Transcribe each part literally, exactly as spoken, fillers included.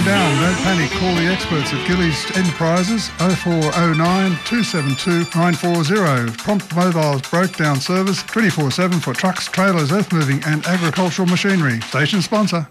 broken down. Don't panic. Call the experts at Gillies Enterprises oh four oh nine, two seven two, nine four zero. Prompt Mobile's breakdown service twenty-four seven for trucks, trailers, earth moving and agricultural machinery. Station sponsor.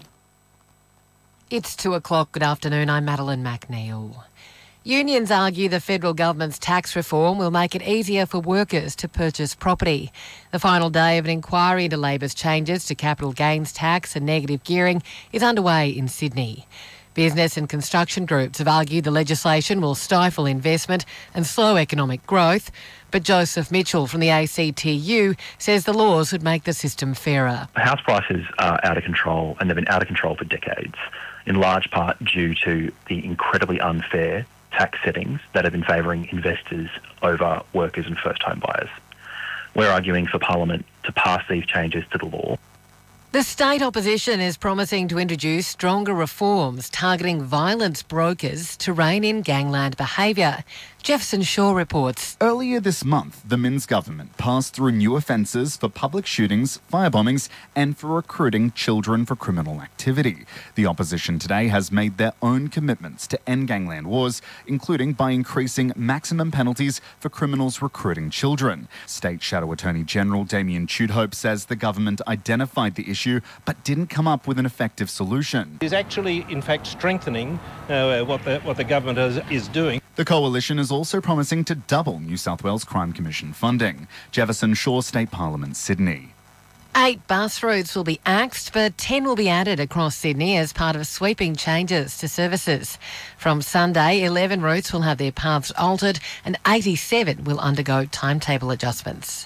It's two o'clock. Good afternoon. I'm Madeline McNeil. Unions argue the federal government's tax reform will make it easier for workers to purchase property. The final day of an inquiry into Labor's changes to capital gains tax and negative gearing is underway in Sydney. Business and construction groups have argued the legislation will stifle investment and slow economic growth, but Joseph Mitchell from the A C T U says the laws would make the system fairer. House prices are out of control, and they've been out of control for decades, in large part due to the incredibly unfair tax settings that have been favouring investors over workers and first home buyers. We're arguing for Parliament to pass these changes to the law. The state opposition is promising to introduce stronger reforms targeting violence brokers to rein in gangland behaviour. Jefferson Shaw reports. Earlier this month, the Minns government passed through new offences for public shootings, firebombings and for recruiting children for criminal activity. The opposition today has made their own commitments to end gangland wars, including by increasing maximum penalties for criminals recruiting children. State Shadow Attorney General Damien Tudhope says the government identified the issue but didn't come up with an effective solution. It is actually, in fact, strengthening uh, what, the, what the government is, is doing. The coalition is also promising to double New South Wales Crime Commission funding. Jefferson Shaw, State Parliament, Sydney. Eight bus routes will be axed, but ten will be added across Sydney as part of sweeping changes to services. From Sunday, eleven routes will have their paths altered and eighty-seven will undergo timetable adjustments.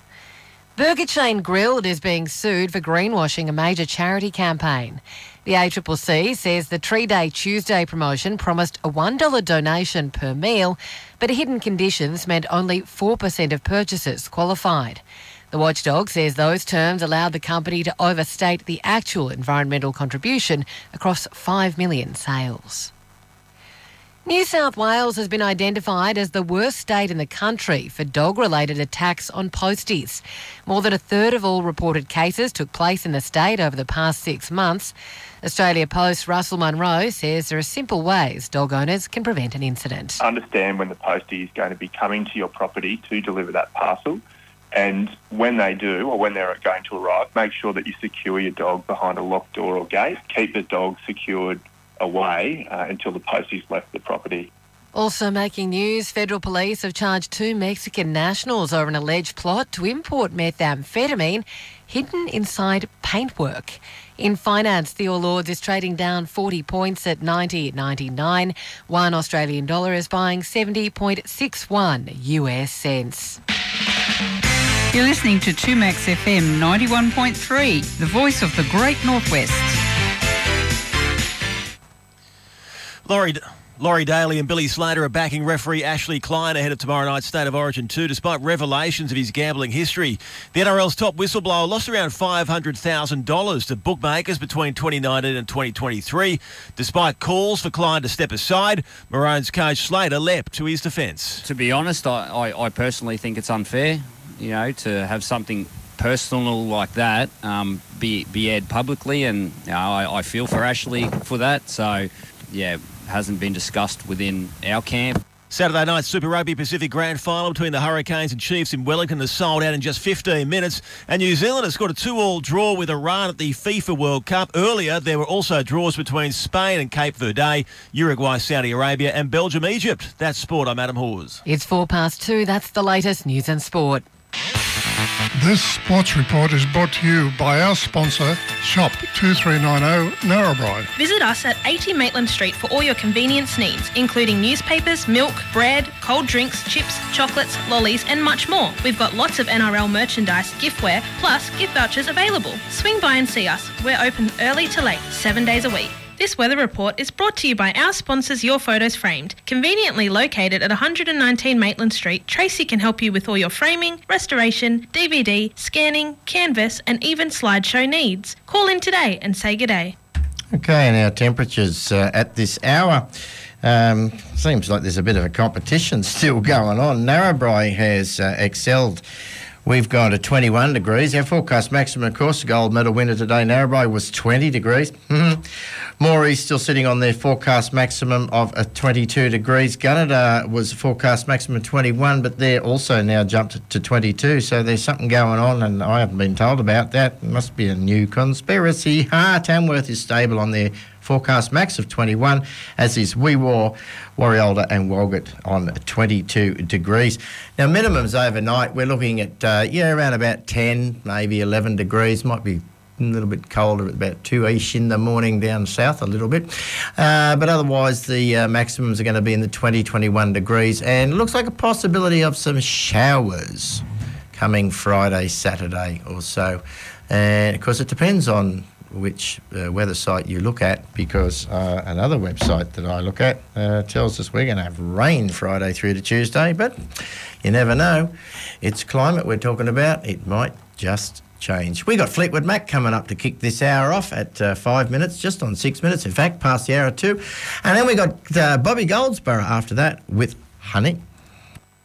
Burger chain Grilled is being sued for greenwashing a major charity campaign. The A C C C says the Tree Day Tuesday promotion promised a one dollar donation per meal, but hidden conditions meant only four percent of purchases qualified. The watchdog says those terms allowed the company to overstate the actual environmental contribution across five million sales. New South Wales has been identified as the worst state in the country for dog-related attacks on posties. More than a third of all reported cases took place in the state over the past six months. Australia Post Russell Munro says there are simple ways dog owners can prevent an incident. Understand when the postie is going to be coming to your property to deliver that parcel, and when they do, or when they're going to arrive, make sure that you secure your dog behind a locked door or gate. Keep the dog secured away uh, until the postie's left the property. Also making news, federal police have charged two Mexican nationals over an alleged plot to import methamphetamine hidden inside paintwork. In finance, the All Ords is trading down forty points at ninety ninety-nine. One Australian dollar is buying seventy point six one U S cents. You're listening to two Max F M ninety-one point three, the voice of the Great Northwest. Laurie, Laurie Daly and Billy Slater are backing referee Ashley Klein ahead of tomorrow night's State of Origin two, despite revelations of his gambling history. The N R L's top whistleblower lost around five hundred thousand dollars to bookmakers between twenty nineteen and twenty twenty-three. Despite calls for Klein to step aside, Maroons coach Slater leapt to his defence. To be honest, I, I, I personally think it's unfair, you know, to have something personal like that um, be, be aired publicly, and you know, I, I feel for Ashley for that. So, yeah, hasn't been discussed within our camp. Saturday night's Super Rugby Pacific Grand Final between the Hurricanes and Chiefs in Wellington is sold out in just fifteen minutes, and New Zealand has got a two-all draw with Iran at the FIFA World Cup. Earlier, there were also draws between Spain and Cape Verde, Uruguay, Saudi Arabia and Belgium, Egypt. That's sport. I'm Adam Hawes. It's four past two. That's the latest news and sport. This sports report is brought to you by our sponsor, Shop two three nine zero Narrabri. Visit us at eighty Maitland Street for all your convenience needs, including newspapers, milk, bread, cold drinks, chips, chocolates, lollies and much more. We've got lots of N R L merchandise, giftware, plus gift vouchers available. Swing by and see us. We're open early to late, seven days a week. This weather report is brought to you by our sponsors Your Photos Framed. Conveniently located at one hundred nineteen Maitland Street, Tracy can help you with all your framing, restoration, D V D, scanning, canvas and even slideshow needs. Call in today and say good day. Okay, and our temperatures uh, at this hour. Um, seems like there's a bit of a competition still going on. Narrabri has uh, excelled We've gone to twenty-one degrees. Our forecast maximum, of course, the gold medal winner today, Narrabri, was twenty degrees. Moree still sitting on their forecast maximum of uh, twenty-two degrees. Gunnedah was forecast maximum twenty-one, but they're also now jumped to twenty-two. So there's something going on, and I haven't been told about that. It must be a new conspiracy. Ha! Tamworth is stable on their forecast max of twenty-one, as is Wee Waa, Warialda and Walgett on twenty-two degrees. Now, minimums overnight, we're looking at, uh, yeah, around about ten, maybe eleven degrees. Might be a little bit colder at about two-ish in the morning down south a little bit. Uh, but otherwise, the uh, maximums are going to be in the twenty, twenty-one degrees. And it looks like a possibility of some showers coming Friday, Saturday or so. And, of course, it depends on which uh, weather site you look at, because uh, another website that I look at uh, tells us we're going to have rain Friday through to Tuesday, but you never know. It's climate we're talking about. It might just change. We got Fleetwood Mac coming up to kick this hour off at uh, five minutes, just on six minutes, in fact, past the hour two. And then we got uh, Bobby Goldsborough after that with Honey.